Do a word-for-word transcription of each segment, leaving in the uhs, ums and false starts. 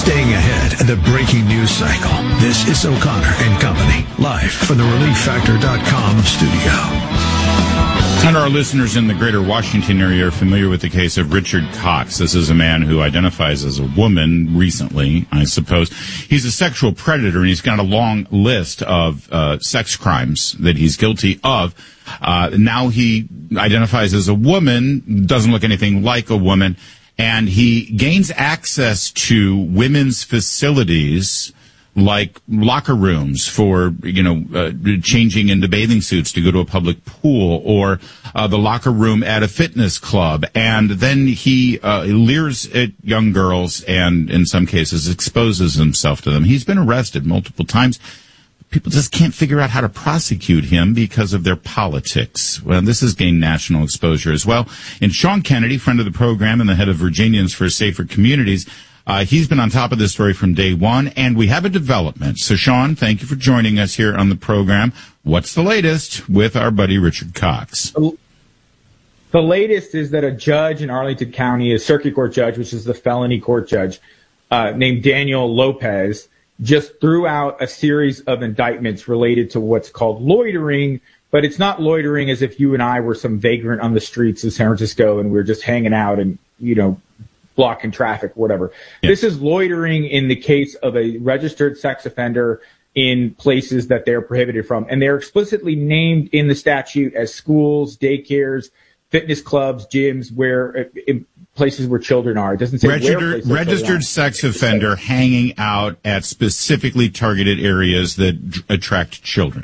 Staying ahead of the breaking news cycle. This is O'Connor and Company, live from the relief factor dot com studio. And our listeners in the greater Washington area are familiar with the case of Richard Cox. This is a man who identifies as a woman recently, I suppose. He's a sexual predator, and he's got a long list of uh, sex crimes that he's guilty of. Uh, now he identifies as a woman, doesn't look anything like a woman, and he gains access to women's facilities like locker rooms for, you know, uh, changing into bathing suits to go to a public pool, or uh, the locker room at a fitness club. And then he uh, leers at young girls and, in some cases, exposes himself to them. He's been arrested multiple times. People just can't figure out how to prosecute him because of their politics. Well, this has gained national exposure as well. And Sean Kennedy, friend of the program and the head of Virginians for Safer Communities, Uh, he's been on top of this story from day one, and we have a development. So, Sean, thank you for joining us here on the program. What's the latest with our buddy Richard Cox? The latest is that a judge in Arlington County, a circuit court judge, which is the felony court judge, uh, named Daniel Lopez, just threw out a series of indictments related to what's called loitering, but it's not loitering as if you and I were some vagrant on the streets of San Francisco and we we're just hanging out and, you know, blocking traffic, whatever. Yeah. This is loitering in the case of a registered sex offender in places that they're prohibited from. And they're explicitly named in the statute as schools, daycares, fitness clubs, gyms, where in places where children are. It doesn't say registered, where registered sex offender hanging out at specifically targeted areas that d- attract children.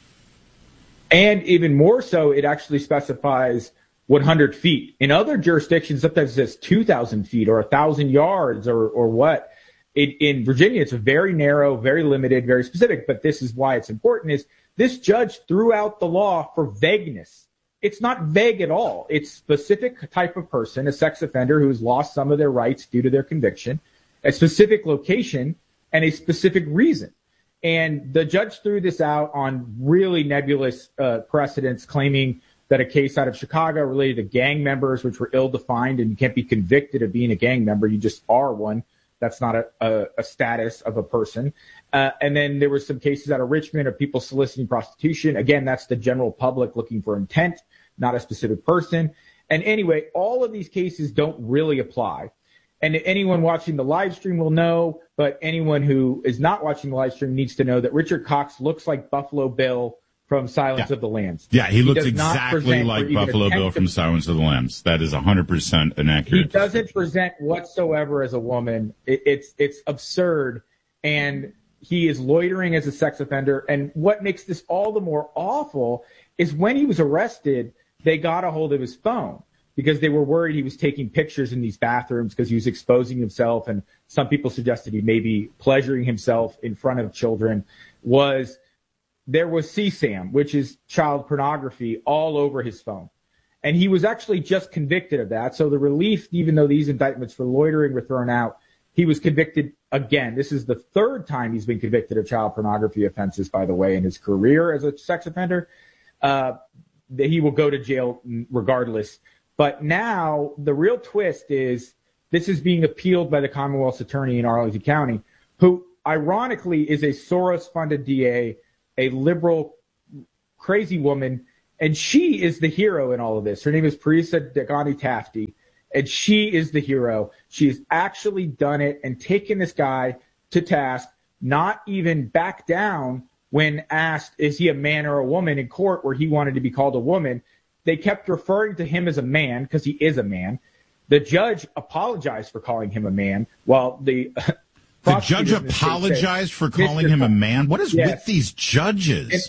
And even more so, it actually specifies one hundred feet. In other jurisdictions, sometimes it says two thousand feet or one thousand yards or, or what. It, in Virginia, it's very narrow, very limited, very specific. But this is why it's important, is this judge threw out the law for vagueness. It's not vague at all. It's specific type of person, a sex offender who has lost some of their rights due to their conviction, a specific location, and a specific reason. And the judge threw this out on really nebulous uh, precedents, claiming that a case out of Chicago related to gang members, which were ill-defined, and you can't be convicted of being a gang member. You just are one. That's not a, a, a status of a person. Uh, and then there were some cases out of Richmond of people soliciting prostitution. Again, that's the general public looking for intent, not a specific person. And anyway, all of these cases don't really apply. And anyone watching the live stream will know, but anyone who is not watching the live stream needs to know that Richard Cox looks like Buffalo Bill from Silence yeah. of the Lambs. Yeah, he, he looks exactly like Buffalo Bill from Silence of the Lambs. That is one hundred percent an accurate He doesn't present whatsoever as a woman. It, it's it's absurd, and he is loitering as a sex offender. And what makes this all the more awful is when he was arrested, they got a hold of his phone because they were worried he was taking pictures in these bathrooms because he was exposing himself, and some people suggested he may be pleasuring himself in front of children. Was There was C SAM, which is child pornography, all over his phone. And he was actually just convicted of that. So the relief, even though these indictments for loitering were thrown out, he was convicted again. This is the third time he's been convicted of child pornography offenses, by the way, in his career as a sex offender. Uh, he will go to jail regardless. But now the real twist is this is being appealed by the Commonwealth's attorney in Arlington County, who ironically is a Soros-funded D A, a liberal, crazy woman, and she is the hero in all of this. Her name is Parisa Dagani Tafti, and she is the hero. She has actually done it and taken this guy to task, not even back down when asked, is he a man or a woman in court, where he wanted to be called a woman. They kept referring to him as a man because he is a man. The judge apologized for calling him a man, while the The judge apologized for calling him a man? What is yes. with these judges? It,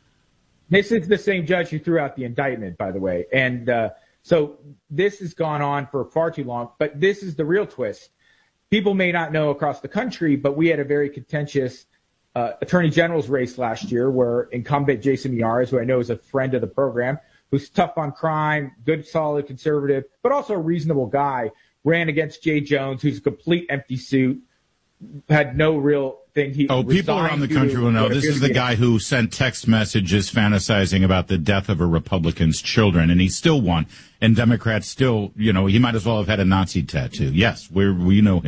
this is the same judge who threw out the indictment, by the way. And uh, so this has gone on for far too long. But this is the real twist. People may not know across the country, but we had a very contentious uh, attorney general's race last year where incumbent Jason Miyares, who I know is a friend of the program, who's tough on crime, good, solid conservative, but also a reasonable guy, ran against Jay Jones, who's a complete empty suit, had no real thing. He oh, people around the country will know this is the guy who sent text messages fantasizing about the death of a Republican's children, and he still won. And Democrats still, you know, he might as well have had a Nazi tattoo. Yes, we we know him.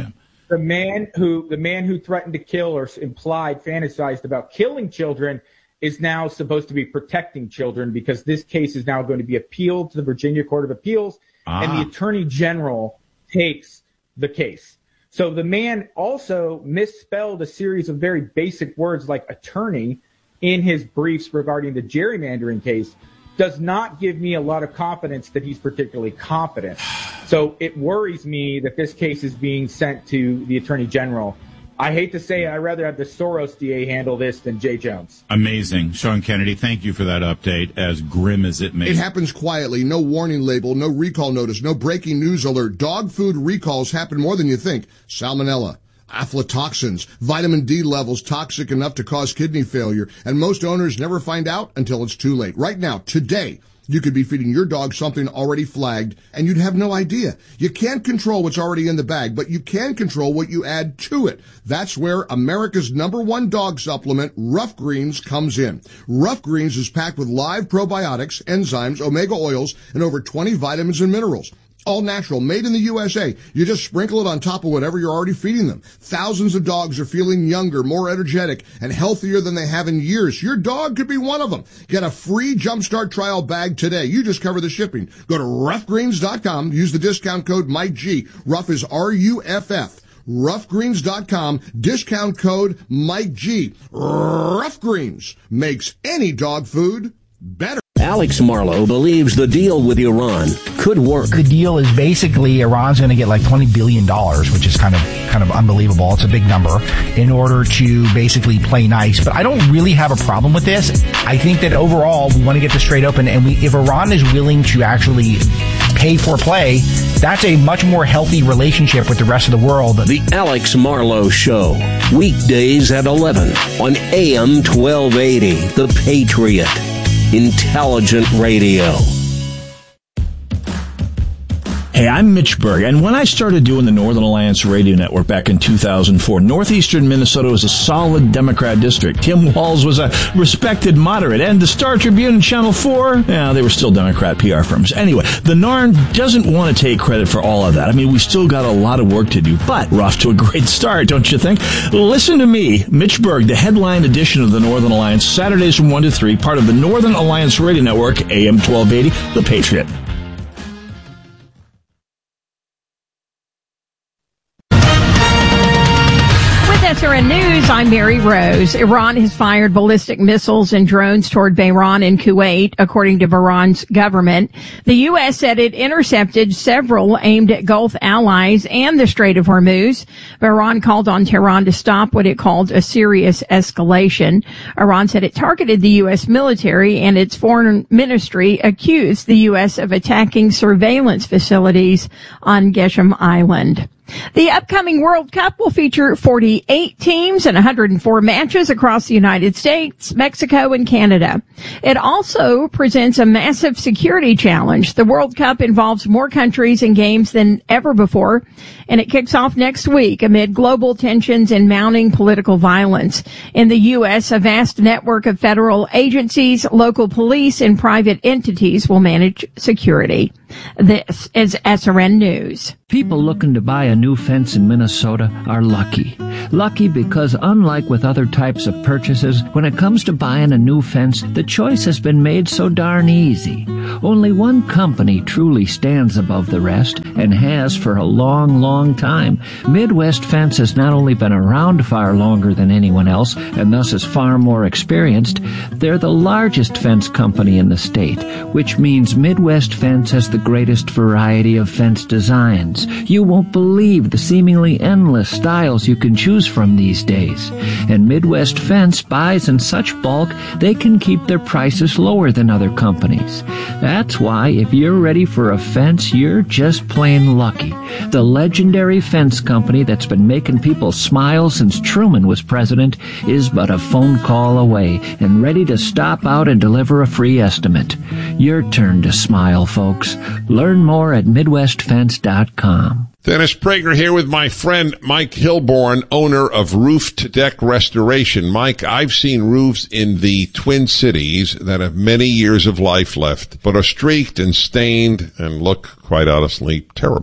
the man who the man who threatened to kill or implied, fantasized about killing children is now supposed to be protecting children because this case is now going to be appealed to the Virginia Court of Appeals, ah. and the Attorney General takes the case. So the man also misspelled a series of very basic words like attorney in his briefs regarding the gerrymandering case. Does not give me a lot of confidence that he's particularly competent. So it worries me that this case is being sent to the Attorney General. I hate to say it, I'd rather have the Soros D A handle this than Jay Jones. Amazing. Sean Kennedy, thank you for that update, as grim as it may. It happens quietly. No warning label, no recall notice, no breaking news alert. Dog food recalls happen more than you think. Salmonella, aflatoxins, vitamin D levels toxic enough to cause kidney failure, and most owners never find out until it's too late. Right now, today, you could be feeding your dog something already flagged, and you'd have no idea. You can't control what's already in the bag, but you can control what you add to it. That's where America's number one dog supplement, Rough Greens, comes in. Rough Greens is packed with live probiotics, enzymes, omega oils, and over twenty vitamins and minerals. All natural, made in the U S A. You just sprinkle it on top of whatever you're already feeding them. Thousands of dogs are feeling younger, more energetic, and healthier than they have in years. Your dog could be one of them. Get a free Jumpstart trial bag today. You just cover the shipping. Go to rough greens dot com. Use the discount code Mike G. Rough is R U F F. rough greens dot com. Discount code Mike G. Rough Greens makes any dog food better. Alex Marlow believes the deal with Iran could work. The deal is basically Iran's going to get like twenty billion dollars, which is kind of kind of unbelievable. It's a big number, in order to basically play nice. But I don't really have a problem with this. I think that overall we want to get this straight open, and we, if Iran is willing to actually pay for play, that's a much more healthy relationship with the rest of the world. The Alex Marlow Show, weekdays at eleven on A M twelve eighty, The Patriot. Intelligent radio. Hey, I'm Mitch Berg, and when I started doing the Northern Alliance Radio Network back in two thousand four, northeastern Minnesota was a solid Democrat district. Tim Walz was a respected moderate, and the Star Tribune and Channel four, yeah, they were still Democrat P R firms. Anyway, the N A R N doesn't want to take credit for all of that. I mean, we still got a lot of work to do, but we're off to a great start, don't you think? Listen to me, Mitch Berg, the headline edition of the Northern Alliance, Saturdays from one to three, part of the Northern Alliance Radio Network, A M twelve eighty, The Patriot. S R N News, I'm Mary Rose. Iran has fired ballistic missiles and drones toward Bahrain and Kuwait, according to Bahrain's government. The U S said it intercepted several aimed at Gulf allies and the Strait of Hormuz. Bahrain called on Tehran to stop what it called a serious escalation. Iran said it targeted the U S military, and its foreign ministry accused the U S of attacking surveillance facilities on Geshem Island. The upcoming World Cup will feature forty-eight teams and one hundred four matches across the United States, Mexico, and Canada. It also presents a massive security challenge. The World Cup involves more countries and games than ever before, and it kicks off next week amid global tensions and mounting political violence. In the U S, a vast network of federal agencies, local police, and private entities will manage security. This is S R N News. People looking to buy a new fence in Minnesota are lucky. Lucky because unlike with other types of purchases, when it comes to buying a new fence, the choice has been made so darn easy. Only one company truly stands above the rest, and has for a long, long time. Midwest Fence has not only been around far longer than anyone else, and thus is far more experienced, they're the largest fence company in the state, which means Midwest Fence has the greatest variety of fence designs. You won't believe the seemingly endless styles you can choose from these days. And Midwest Fence buys in such bulk, they can keep their prices lower than other companies. That's why if you're ready for a fence, you're just plain lucky. The legendary fence company that's been making people smile since Truman was president is but a phone call away and ready to stop out and deliver a free estimate. Your turn to smile, folks. Learn more at midwest fence dot com. Dennis Prager here with my friend Mike Hilborn, owner of Roof to Deck Restoration. Mike, I've seen roofs in the Twin Cities that have many years of life left, but are streaked and stained and look, quite honestly, terrible.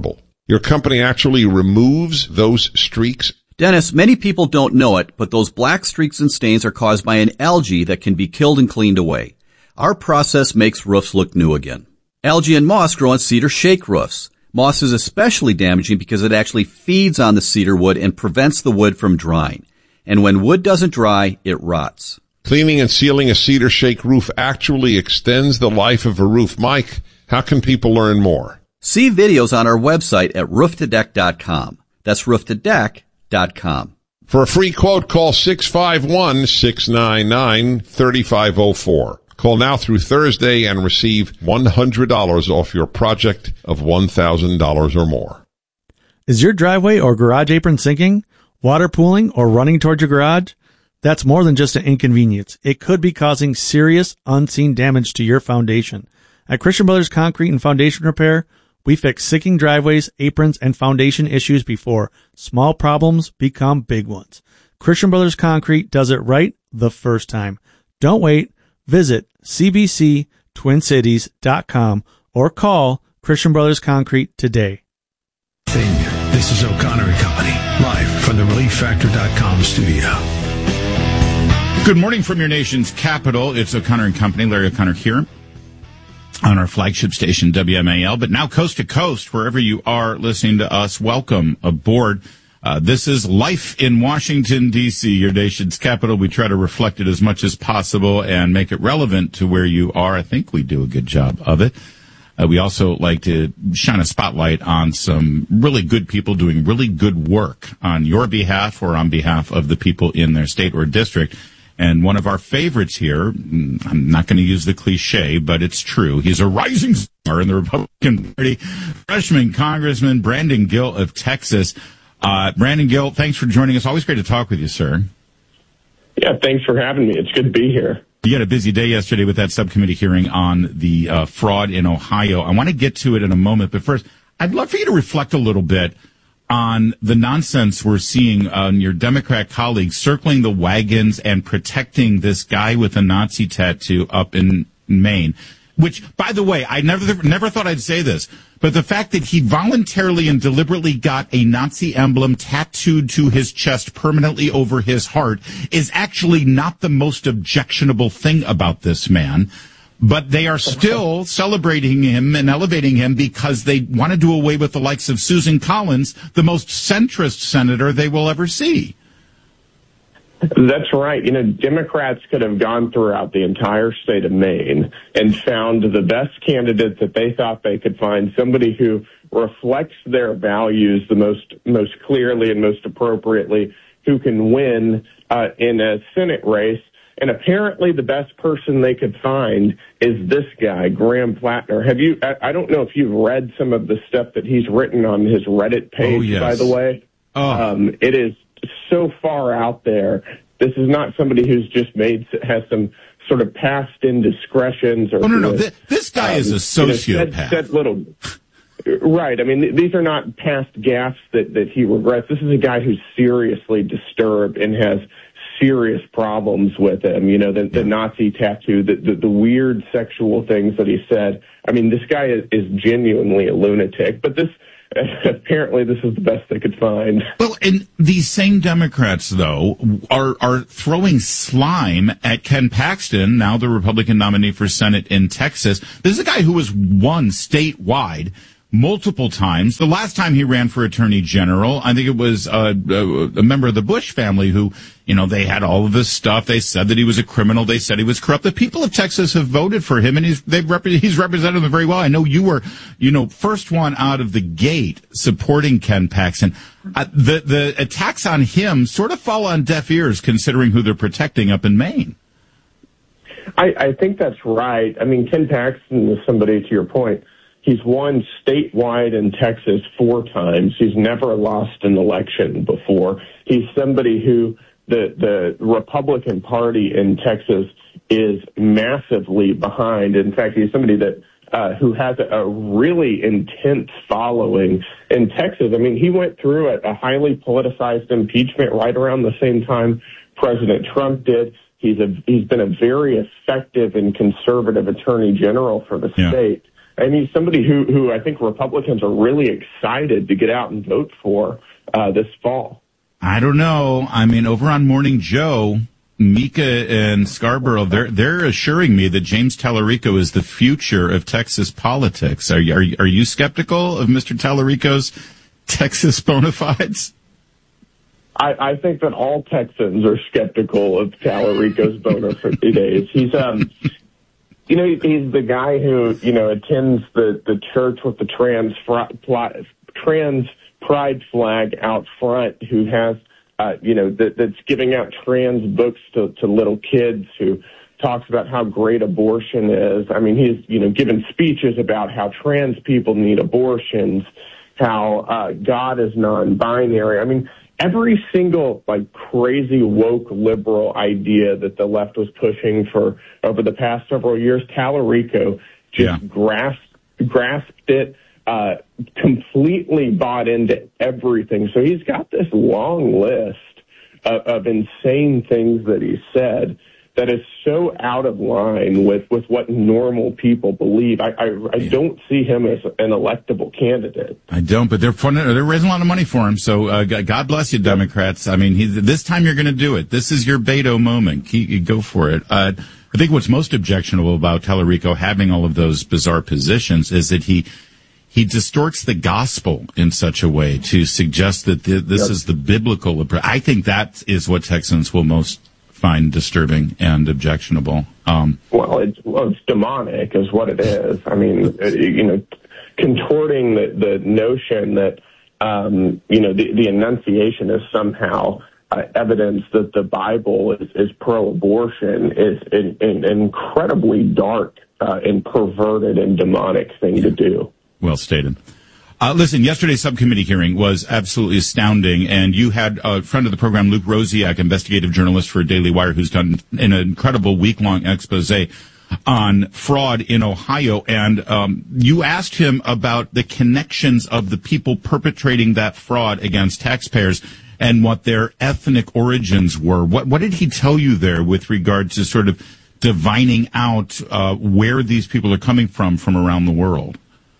Your company actually removes those streaks? Dennis, many people don't know it, but those black streaks and stains are caused by an algae that can be killed and cleaned away. Our process makes roofs look new again. Algae and moss grow on cedar shake roofs. Moss is especially damaging because it actually feeds on the cedar wood and prevents the wood from drying. And when wood doesn't dry, it rots. Cleaning and sealing a cedar shake roof actually extends the life of a roof. Mike, how can people learn more? See videos on our website at roof to deck dot com. That's roof to deck dot com. For a free quote, call six five one, six nine nine, three five zero four. Call now through Thursday and receive one hundred dollars off your project of one thousand dollars or more. Is your driveway or garage apron sinking, water pooling, or running towards your garage? That's more than just an inconvenience. It could be causing serious, unseen damage to your foundation. At Christian Brothers Concrete and Foundation Repair, we fix sinking driveways, aprons, and foundation issues before small problems become big ones. Christian Brothers Concrete does it right the first time. Don't wait. Visit c b c twin cities dot com or call Christian Brothers Concrete today. This is O'Connor and Company, live from the relief factor dot com studio. Good morning from your nation's capital. It's O'Connor and Company. Larry O'Connor here on our flagship station, W M A L, but now coast to coast, wherever you are listening to us. Welcome aboard. Uh, this is life in Washington, D C, your nation's capital. We try to reflect it as much as possible and make it relevant to where you are. I think we do a good job of it. Uh, we also like to shine a spotlight on some really good people doing really good work on your behalf or on behalf of the people in their state or district. And one of our favorites here, I'm not going to use the cliche, but it's true. He's a rising star in the Republican Party, freshman Congressman Brandon Gill of Texas. Uh, Brandon Gill, thanks for joining us. Always great to talk with you, sir. Yeah, thanks for having me. It's good to be here. You had a busy day yesterday with that subcommittee hearing on the uh, fraud in Ohio. I want to get to it in a moment, but first, I'd love for you to reflect a little bit on the nonsense we're seeing on your Democrat colleagues circling the wagons and protecting this guy with a Nazi tattoo up in Maine. Which, by the way, I never never thought I'd say this, but the fact that he voluntarily and deliberately got a Nazi emblem tattooed to his chest permanently over his heart is actually not the most objectionable thing about this man. But they are still celebrating him and elevating him because they want to do away with the likes of Susan Collins, the most centrist senator they will ever see. That's right. You know, Democrats could have gone throughout the entire state of Maine and found the best candidate that they thought they could find, somebody who reflects their values the most most clearly and most appropriately, who can win uh, in a Senate race. And apparently the best person they could find is this guy, Graham Plattner. Have you, I, I don't know if you've read some of the stuff that he's written on his Reddit page, oh, yes. by the way. Oh. Um, it is so far out there. This is not somebody who's just made, has some sort of past indiscretions. Or oh, no, no, this, this guy um, is a sociopath. You know, said, said little, right. I mean, these are not past gaffes that, that he regrets. This is a guy who's seriously disturbed and has serious problems with him, you know, the, the Nazi tattoo, the, the, the weird sexual things that he said. I mean, this guy is, is genuinely a lunatic, but this, apparently this is the best they could find. Well, and these same Democrats, though, are, are throwing slime at Ken Paxton, now the Republican nominee for Senate in Texas. This is a guy who was won statewide multiple times. The last time he ran for attorney general, I think it was uh, a member of the Bush family who, you know, they had all of this stuff. They said that he was a criminal. They said he was corrupt. The people of Texas have voted for him, and he's they've rep- he's represented them very well. I know you were, you know, first one out of the gate supporting Ken Paxton. Uh, the the attacks on him sort of fall on deaf ears, considering who they're protecting up in Maine. I, I think that's right. I mean, Ken Paxton is somebody, to your point. He's won statewide in Texas four times. He's never lost an election before. He's somebody who the the Republican Party in Texas is massively behind. In fact, he's somebody that uh, who has a, a really intense following in Texas. I mean, he went through a, a highly politicized impeachment right around the same time President Trump did. He's a he's been a very effective and conservative attorney general for the yeah. state. I mean, somebody who, who I think Republicans are really excited to get out and vote for uh, this fall. I don't know. I mean, over on Morning Joe, Mika and Scarborough, they're they're assuring me that James Tallarico is the future of Texas politics. Are you, are you, are you skeptical of Mister Tallarico's Texas bona fides? I, I think that all Texans are skeptical of Tallarico's bona fides. He's um, you know, he's the guy who you know attends the, the church with the trans fr- trans pride flag out front, who has. Uh, you know, that, that's giving out trans books to, to little kids, who talks about how great abortion is. I mean, he's, you know, given speeches about how trans people need abortions, how uh, God is non-binary. I mean, every single, like, crazy woke liberal idea that the left was pushing for over the past several years, Tallarico just yeah. grasped, grasped it. Uh, completely bought into everything. So he's got this long list of, of insane things that he said that is so out of line with, with what normal people believe. I, I, I don't see him as an electable candidate. I don't, but they're fun, they're raising a lot of money for him. So uh, God bless you, Democrats. I mean, he, this time you're going to do it. This is your Beto moment. Keep, go for it. Uh, I think what's most objectionable about Tallarico having all of those bizarre positions is that he He distorts the gospel in such a way to suggest that the, this yep. is the biblical approach. I think that is what Texans will most find disturbing and objectionable. Um, well, it's, well, it's demonic is what it is. I mean, you know, contorting the, the notion that, um, you know, the, the Annunciation is somehow uh, evidence that the Bible is, is pro-abortion is an, an incredibly dark uh, and perverted and demonic thing yeah. to do. Well stated. Uh, listen, yesterday's subcommittee hearing was absolutely astounding, and you had a friend of the program, Luke Rosiak, investigative journalist for Daily Wire, who's done an incredible week-long expose on fraud in Ohio, and um, you asked him about the connections of the people perpetrating that fraud against taxpayers and what their ethnic origins were. What, what did he tell you there with regard to sort of divining out uh, where these people are coming from from around the world?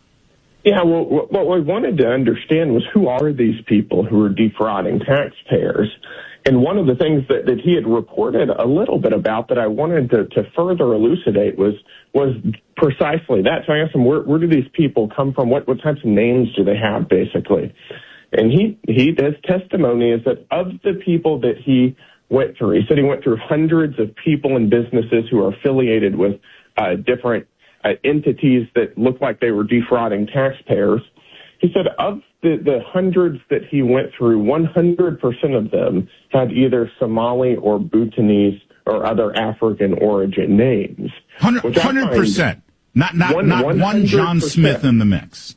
Yeah, well, what we wanted to understand was who are these people who are defrauding taxpayers? And one of the things that, that he had reported a little bit about that I wanted to, to further elucidate was was precisely that. So I asked him, where, where do these people come from? What, what types of names do they have, basically? And he, he his testimony is that of the people that he went through, he said he went through hundreds of people and businesses who are affiliated with uh, different Uh, entities that looked like they were defrauding taxpayers. He said of the, the hundreds that he went through, one hundred percent of them had either Somali or Bhutanese or other African origin names. one hundred percent. Not, not, one, not one John Smith in the mix.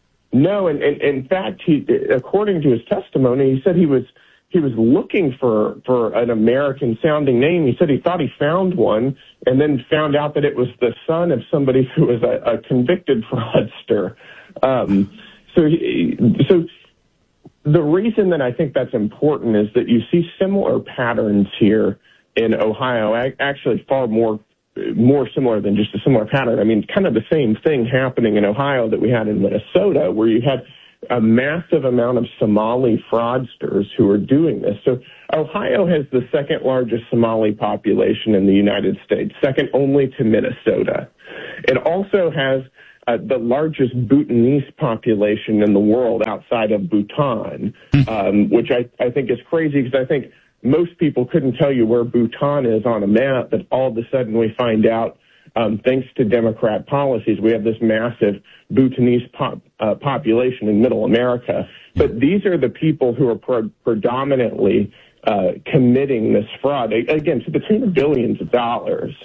No, and, and in fact, he, according to his testimony, he said he was He was looking for, for an American-sounding name. He said he thought he found one and then found out that it was the son of somebody who was a, a convicted fraudster. Um, so, he, so the reason that I think that's important is that you see similar patterns here in Ohio, actually far more more similar than just a similar pattern. I mean, kind of the same thing happening in Ohio that we had in Minnesota, where you had a massive amount of Somali fraudsters who are doing this. So Ohio has the second largest Somali population in the United States, second only to Minnesota. It also has uh, the largest Bhutanese population in the world outside of Bhutan, um, which I, I think is crazy because I think most people couldn't tell you where Bhutan is on a map, but all of a sudden we find out Um, thanks to Democrat policies, we have this massive Bhutanese pop, uh, population in Middle America. But these are the people who are pre- predominantly uh, committing this fraud, again, to the tune of billions of dollars.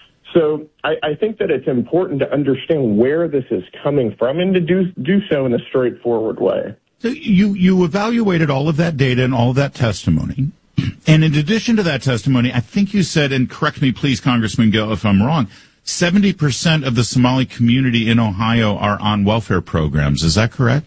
So I, I think that it's important to understand where this is coming from and to do, do so in a straightforward way. So you, you evaluated all of that data and all of that testimony. And in addition to that testimony, I think you said, and correct me please, Congressman Gill, if I'm wrong, seventy percent of the Somali community in Ohio are on welfare programs. Is that correct?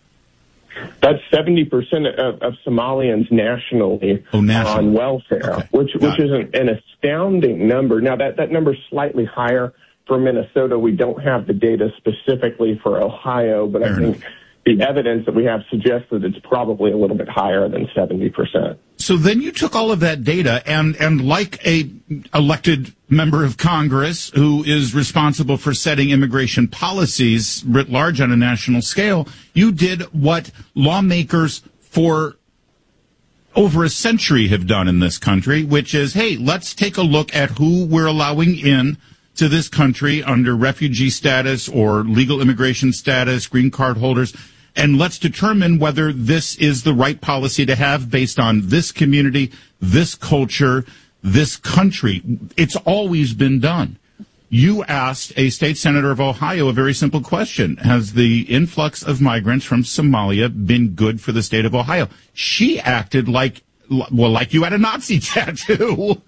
That's seventy percent of, of Somalians nationally oh, national. are on welfare, okay. which, which is an, an astounding number. Now, that, that number is slightly higher for Minnesota. We don't have the data specifically for Ohio, but Fair I think enough. The evidence that we have suggests that it's probably a little bit higher than seventy percent. So then you took all of that data and, and like a elected member of Congress who is responsible for setting immigration policies writ large on a national scale, you did what lawmakers for over a century have done in this country, which is, hey, let's take a look at who we're allowing in to this country under refugee status or legal immigration status, green card holders, and let's determine whether this is the right policy to have based on this community, this culture, this country. It's always been done. You asked a state senator of Ohio a very simple question. Has the influx of migrants from Somalia been good for the state of Ohio? She acted like, well, like you had a Nazi tattoo.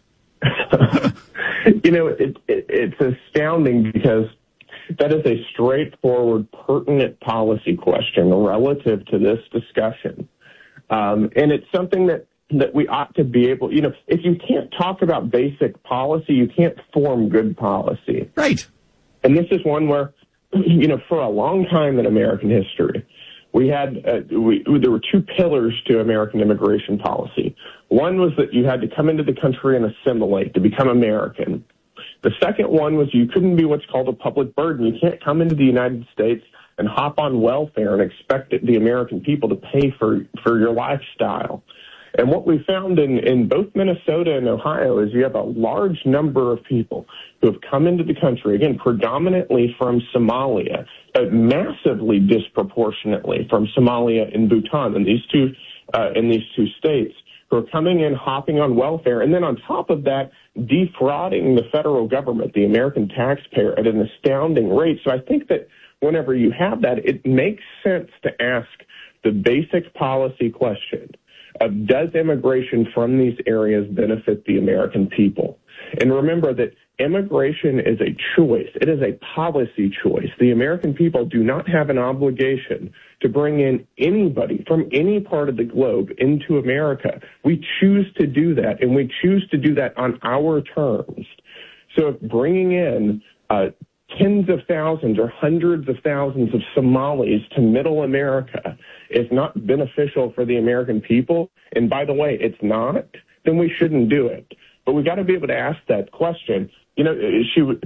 You know, it, it, it's astounding because that is a straightforward, pertinent policy question relative to this discussion. Um, and it's something that, that we ought to be able, you know, if you can't talk about basic policy, you can't form good policy. Right. And this is one where, you know, for a long time in American history, we had, uh, we, there were two pillars to American immigration policy. One was that you had to come into the country and assimilate to become American. The second one was you couldn't be what's called a public burden. You can't come into the United States and hop on welfare and expect the American people to pay for, for your lifestyle. And what we found in, in both Minnesota and Ohio is you have a large number of people who have come into the country, again, predominantly from Somalia, but massively disproportionately from Somalia and Bhutan in these two, uh, in these two states, who are coming in, hopping on welfare, and then on top of that, defrauding the federal government, the American taxpayer, at an astounding rate. So I think that whenever you have that, it makes sense to ask the basic policy question of, does immigration from these areas benefit the American people? And remember that immigration is a choice. It is a policy choice. The American people do not have an obligation to bring in anybody from any part of the globe into America. We choose to do that, and we choose to do that on our terms. So if bringing in uh, tens of thousands or hundreds of thousands of Somalis to middle America is not beneficial for the American people, and by the way, it's not, then we shouldn't do it. But we got to be able to ask that question. You know, she would,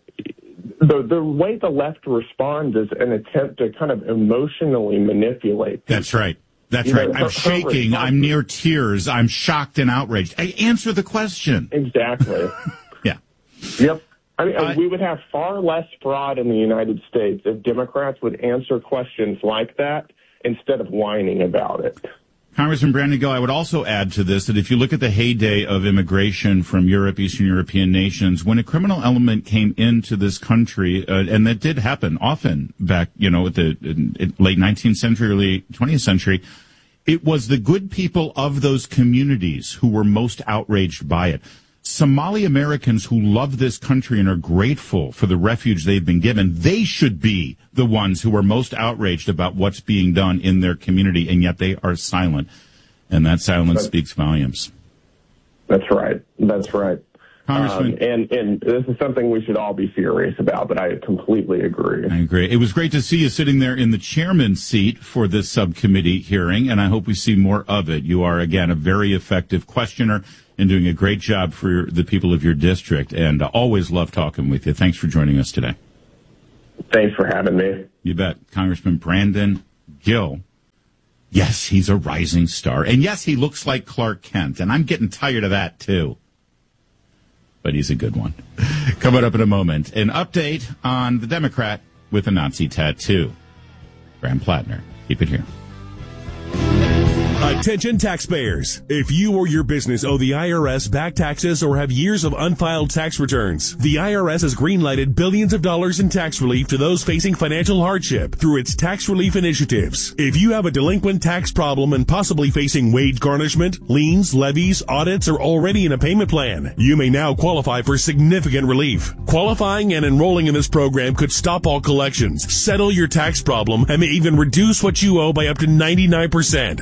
the the way the left responds is an attempt to kind of emotionally manipulate people. That's right. That's you right. know, I'm her, shaking. her I'm near tears. I'm shocked and outraged. I answer the question. Exactly. Yeah. Yep. I mean, uh, we would have far less fraud in the United States if Democrats would answer questions like that instead of whining about it. Congressman Brandon Gill, I would also add to this that if you look at the heyday of immigration from Europe, Eastern European nations, when a criminal element came into this country, uh, and that did happen often back, you know, at the in, in late nineteenth century, early twentieth century, it was the good people of those communities who were most outraged by it. Somali Americans who love this country and are grateful for the refuge they've been given, they should be the ones who are most outraged about what's being done in their community, and yet they are silent. And that silence That's, speaks volumes. That's right. That's right. Congressman. Um, and, and this is something we should all be furious about, but I completely agree. I agree. It was great to see you sitting there in the chairman's seat for this subcommittee hearing, and I hope we see more of it. You are, again, a very effective questioner and doing a great job for the people of your district, and uh, always love talking with you. Thanks for joining us today. Thanks for having me. You bet. Congressman Brandon Gill. Yes, he's a rising star. And yes, he looks like Clark Kent, and I'm getting tired of that, too. But he's a good one. Coming up in a moment, an update on the Democrat with a Nazi tattoo. Graham Plattner. Keep it here. Attention taxpayers. If you or your business owe the I R S back taxes or have years of unfiled tax returns, the I R S has greenlighted billions of dollars in tax relief to those facing financial hardship through its tax relief initiatives. If you have a delinquent tax problem and possibly facing wage garnishment, liens, levies, audits, or already in a payment plan, you may now qualify for significant relief. Qualifying and enrolling in this program could stop all collections, settle your tax problem, and may even reduce what you owe by up to ninety-nine percent. Call the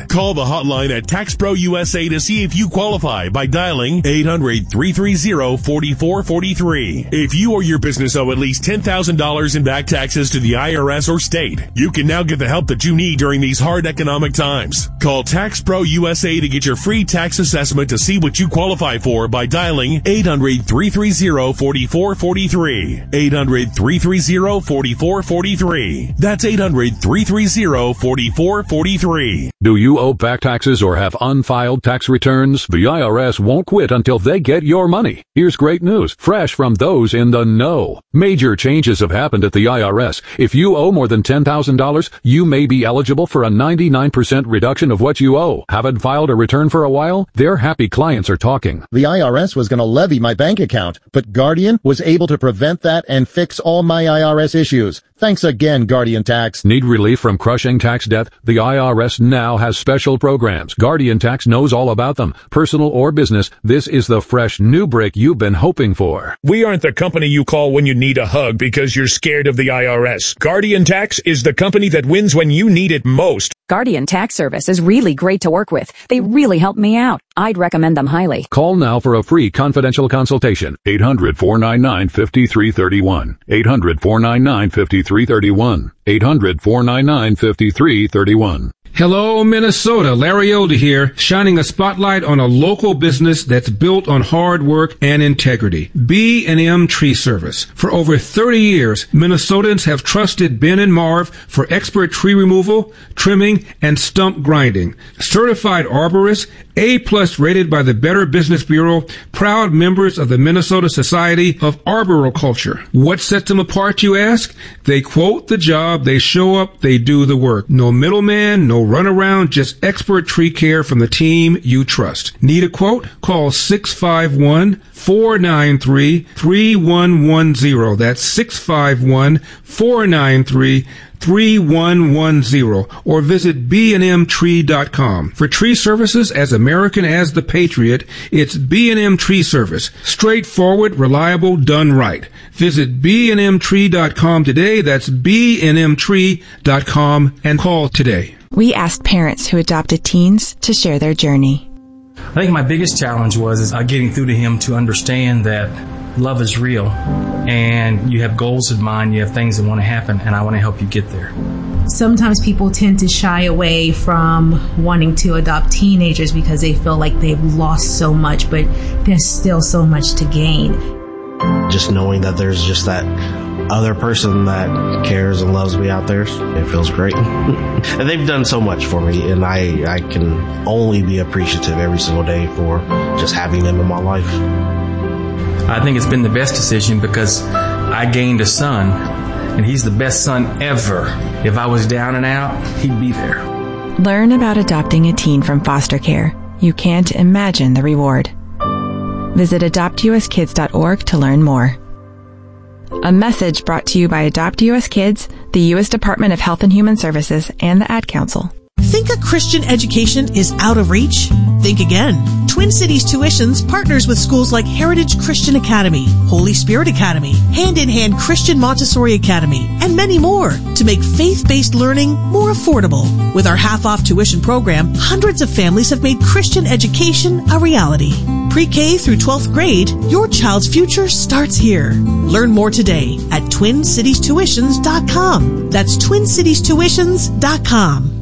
hotline at Tax Pro U S A to see if you qualify by dialing eight hundred, three three zero, four four four three. If you or your business owe at least ten thousand dollars in back taxes to the I R S or state, you can now get the help that you need during these hard economic times. Call Tax Pro U S A to get your free tax assessment to see what you qualify for by dialing eight hundred, three three zero, four four four three. eight hundred, three three zero, four four four three. That's eight hundred, three three zero, four four four three. Do you owe back taxes or have unfiled tax returns? The I R S won't quit until they get your money. Here's great news, fresh from those in the know. Major changes have happened at the I R S. If you owe more than ten thousand dollars, you may be eligible for a ninety-nine percent reduction of what you owe. Haven't filed a return for a while? Their happy clients are talking. The I R S was going to levy my bank account, but Guardian was able to prevent that and fix all my I R S issues. Thanks again, Guardian Tax. Need relief from crushing tax debt? The I R S now has special programs. Guardian Tax knows all about them. Personal or business, this is the fresh new break you've been hoping for. We aren't the company you call when you need a hug because you're scared of the I R S. Guardian Tax is the company that wins when you need it most. Guardian Tax Service is really great to work with. They really help me out. I'd recommend them highly. Call now for a free confidential consultation. eight hundred, four nine nine, five three three one. eight hundred, four nine nine, five three three one. eight hundred, four nine nine, five three three one. Hello, Minnesota. Larry Elder here, shining a spotlight on a local business that's built on hard work and integrity. B and M Tree Service. For over thirty years, Minnesotans have trusted Ben and Marv for expert tree removal, trimming, and stump grinding. Certified arborists, A-plus rated by the Better Business Bureau, proud members of the Minnesota Society of Arboriculture. What sets them apart, you ask? They quote the job, they show up, they do the work. No middleman, no runaround, just expert tree care from the team you trust. Need a quote? Call six five one, four nine three, three one one zero. That's six five one, four nine three, three one one zero or visit b and m tree dot com. For tree services as American as the Patriot, it's B and M Tree Service. Straightforward, reliable, done right. Visit b and m tree dot com today. That's b and m tree dot com and call today. We asked parents who adopted teens to share their journey. I think my biggest challenge was is, uh, getting through to him to understand that love is real and you have goals in mind, you have things that want to happen, and I want to help you get there. Sometimes people tend to shy away from wanting to adopt teenagers because they feel like they've lost so much, but there's still so much to gain. Just knowing that there's just that other person that cares and loves me out there, it feels great. And they've done so much for me, and I, I can only be appreciative every single day for just having them in my life. I think it's been the best decision because I gained a son, and he's the best son ever. If I was down and out, he'd be there. Learn about adopting a teen from foster care. You can't imagine the reward. Visit adopt u s kids dot org to learn more. A message brought to you by Adopt U S Kids, the U S Department of Health and Human Services, and the Ad Council. Think a Christian education is out of reach? Think again. Twin Cities Tuitions partners with schools like Heritage Christian Academy, Holy Spirit Academy, Hand in Hand Christian Montessori Academy, and many more to make faith-based learning more affordable. With our half-off tuition program, hundreds of families have made Christian education a reality. Pre-K through twelfth grade, your child's future starts here. Learn more today at twin cities tuitions dot com. That's twin cities tuitions dot com.